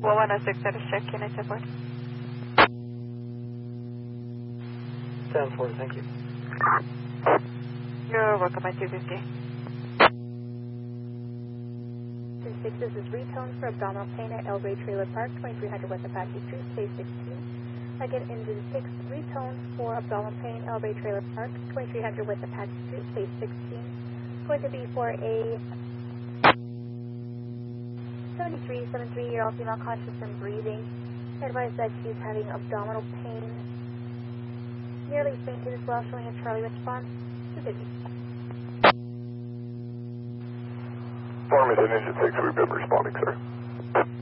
106, that is check. Can I step forward? 7-4, thank you. You're welcome at 250. 6, this is retone for abdominal pain at El Rey Trailer Park, 2300 West Apache Street, space 16. Again, engine 6, retone for abdominal pain, El Rey Trailer Park, 2300 West Apache Street, space 16. Going to be for a 73-year-old female conscious and breathing. Advised that she's having abdominal pain, nearly fainted as well, showing a Charlie response. 250. Farmington Engine 6, we've been responding, sir.